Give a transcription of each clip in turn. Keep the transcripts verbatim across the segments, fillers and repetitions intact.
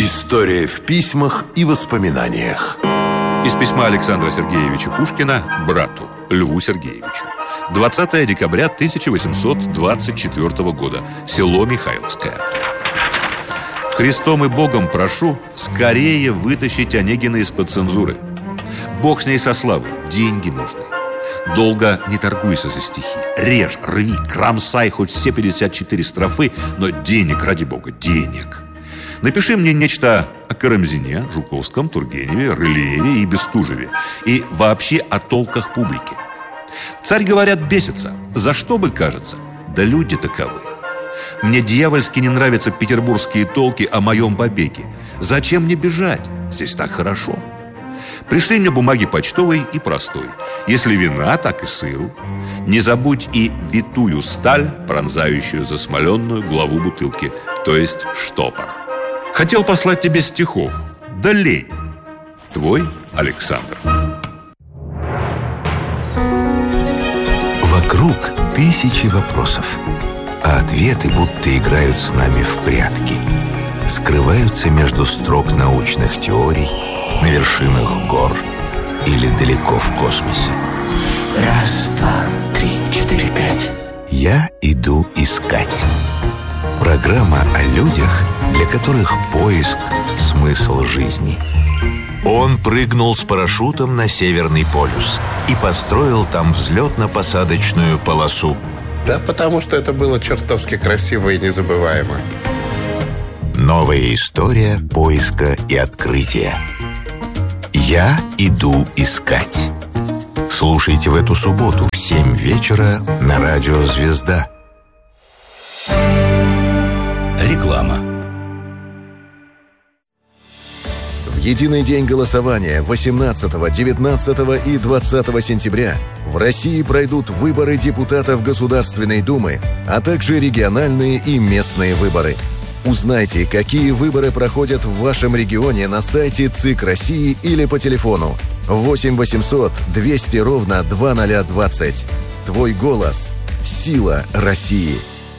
История в письмах и воспоминаниях. Из письма Александра Сергеевича Пушкина брату Льву Сергеевичу. двадцатое декабря тысяча восемьсот двадцать четвёртого года. Село Михайловское. Христом и Богом прошу скорее вытащить Онегина из-под цензуры. Бог с ней со славой, деньги нужны. Долго не торгуйся за стихи. Режь, рви, кромсай хоть все пятьдесят четыре строфы, но денег, ради бога, денег. Напиши мне нечто о Карамзине, Жуковском, Тургеневе, Рылееве и Бестужеве. И вообще о толках публики. Царь, говорят, бесится. За что бы, кажется? Да люди таковы. Мне дьявольски не нравятся петербургские толки о моем побеге. Зачем мне бежать? Здесь так хорошо. Пришли мне бумаги почтовой и простой. Если вина, так и сыру. Не забудь и витую сталь, пронзающую засмоленную главу бутылки, то есть штопор. Хотел послать тебе стихов, да лень. Твой Александр. Вокруг тысячи вопросов, а ответы будто играют с нами в прятки. Скрываются между строк научных теорий, на вершинах гор или далеко в космосе. Раз, два, три, четыре, пять. Я иду искать. Программа о людях, для которых поиск – смысл жизни. Он прыгнул с парашютом на Северный полюс и построил там взлетно-посадочную полосу. Да потому что это было чертовски красиво и незабываемо. Новая история поиска и открытия. Я иду искать. Слушайте в эту субботу в семь вечера на радио «Звезда». Реклама. В единый день голосования восемнадцатого, девятнадцатого и двадцатого сентября в России пройдут выборы депутатов Государственной Думы, а также региональные и местные выборы. Узнайте, какие выборы проходят в вашем регионе на сайте ЦИК России или по телефону восемь восемьсот двести ровно двадцать двадцать. Твой голос – сила России.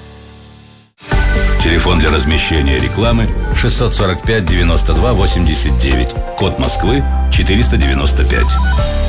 Телефон для размещения рекламы шестьсот сорок пять девяносто два восемьдесят девять. Код Москвы четыреста девяносто пять.